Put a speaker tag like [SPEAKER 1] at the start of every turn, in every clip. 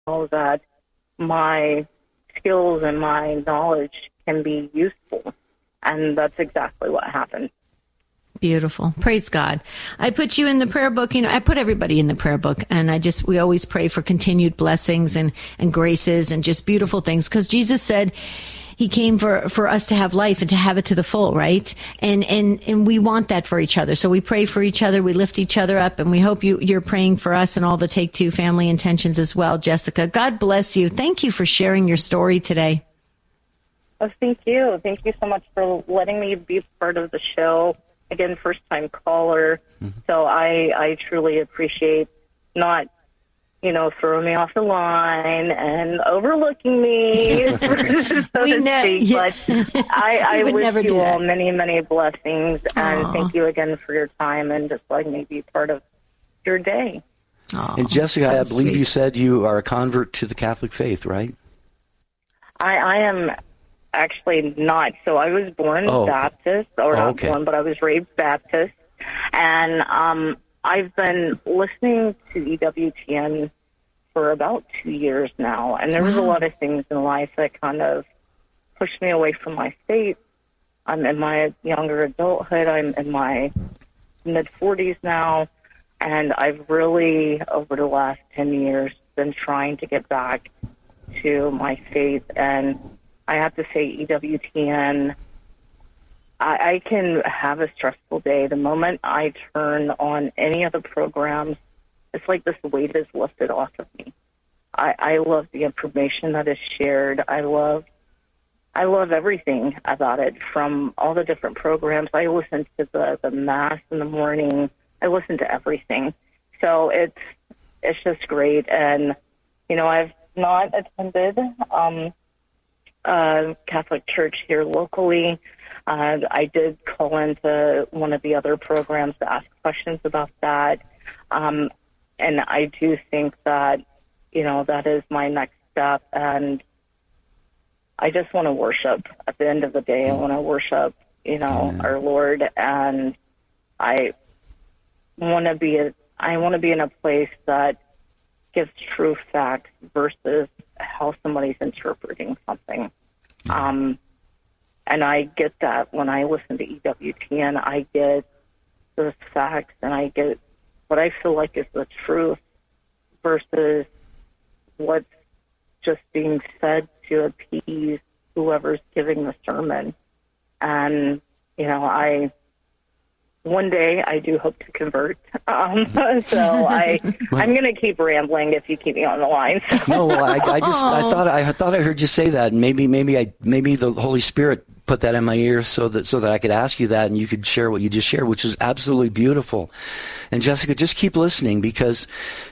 [SPEAKER 1] that my skills and my knowledge can be useful. And that's exactly what happened.
[SPEAKER 2] Beautiful. Praise God. I put you in the prayer book. I put everybody in the prayer book, and we always pray for continued blessings and graces and just beautiful things, because Jesus said he came for us to have life and to have it to the full, right? And we want that for each other. So we pray for each other. We lift each other up, and we hope you're praying for us and all the Take Two family intentions as well. Jessica, God bless you. Thank you for sharing your story today.
[SPEAKER 1] Oh, thank you. Thank you so much for letting me be part of the show. Again, first-time caller. Mm-hmm. So I truly appreciate not, throwing me off the line and overlooking me, so to speak. But I wish you all many, many blessings. And thank you again for your time and just letting me be part of your day.
[SPEAKER 3] And Jessica, I believe you said you are a convert to the Catholic faith, right?
[SPEAKER 1] I am actually not. So I was born Baptist, or not born, but I was raised Baptist. And I've been listening to EWTN for about 2 years now. And there was a lot of things in life that kind of pushed me away from my faith. I'm in my younger adulthood. I'm in my mid-40s now. And I've really, over the last 10 years, been trying to get back to my faith. And I have to say, EWTN, I can have a stressful day. The moment I turn on any of the programs, it's like this weight is lifted off of me. I love the information that is shared. I love everything about it, from all the different programs. I listen to the Mass in the morning. I listen to everything. So it's just great. And, I've not attended Catholic Church here locally. I did call into one of the other programs to ask questions about that. And I do think that, that is my next step. And I just want to worship. At the end of the day, I want to worship, our Lord. And I want to be in a place that gives true facts versus how somebody's interpreting something. And I get that when I listen to EWTN. I get those facts, and I get what I feel like is the truth versus what's just being said to appease whoever's giving the sermon. And, one day I do hope to convert. I'm going to keep rambling if you keep me on the line. So.
[SPEAKER 3] No, I thought I heard you say that, and maybe the Holy Spirit put that in my ear so that I could ask you that, and you could share what you just shared, which is absolutely beautiful. And Jessica, just keep listening, because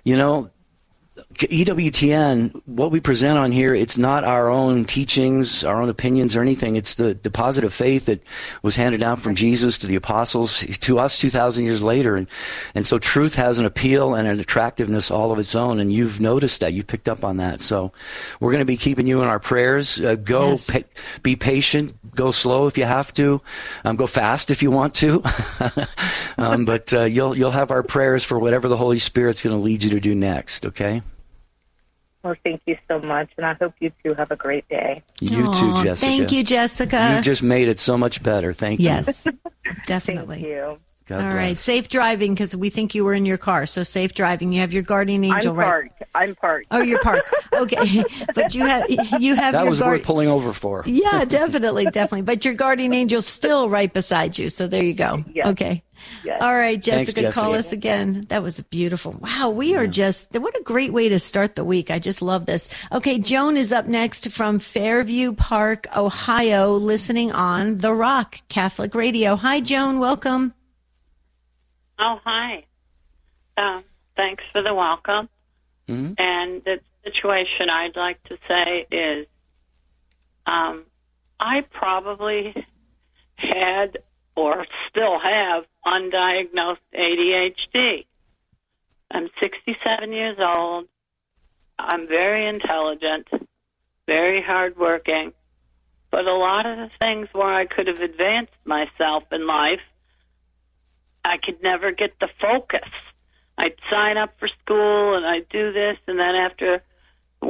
[SPEAKER 3] EWTN, what we present on here, it's not our own teachings, our own opinions or anything. It's the deposit of faith that was handed down from Jesus to the apostles to us 2,000 years later. And so truth has an appeal and an attractiveness all of its own. And you've noticed that. You picked up on that. So we're going to be keeping you in our prayers. Be patient. Go slow if you have to. Go fast if you want to. But you'll have our prayers for whatever the Holy Spirit's going to lead you to do next, okay?
[SPEAKER 1] Well, thank you so much, and I hope you two have a great day.
[SPEAKER 3] You too, Jessica.
[SPEAKER 2] Thank you, Jessica.
[SPEAKER 3] You've just made it so much better. Thank you.
[SPEAKER 2] Yes, definitely.
[SPEAKER 1] Thank you.
[SPEAKER 3] God
[SPEAKER 2] All
[SPEAKER 3] bless.
[SPEAKER 2] right, safe driving, because we think you were in your car, so safe driving. You have your guardian angel, right?
[SPEAKER 1] I'm parked.
[SPEAKER 2] Oh, you're parked. Okay, but you have
[SPEAKER 3] that
[SPEAKER 2] your
[SPEAKER 3] was worth pulling over for.
[SPEAKER 2] Yeah, definitely. But your guardian angel's still right beside you, so there you go.
[SPEAKER 1] Yes.
[SPEAKER 2] Okay.
[SPEAKER 1] Yes.
[SPEAKER 2] All right, Jessica,
[SPEAKER 3] Thanks,
[SPEAKER 2] call us again. That was beautiful. Wow, we are what a great way to start the week. I just love this. Okay, Joan is up next from Fairview Park, Ohio, listening on The Rock Catholic Radio. Hi, Joan. Welcome.
[SPEAKER 4] Oh, hi. Thanks for the welcome.
[SPEAKER 3] Mm-hmm.
[SPEAKER 4] And the situation I'd like to say is I probably had or still have undiagnosed ADHD. I'm 67 years old. I'm very intelligent, very hardworking, but a lot of the things where I could have advanced myself in life, I could never get the focus. I'd sign up for school and I'd do this, and then after